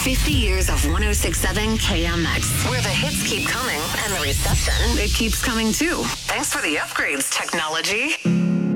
50 years of 106.7 KMX, where the hits keep coming and the reception, it keeps coming too. Thanks for the upgrades, technology.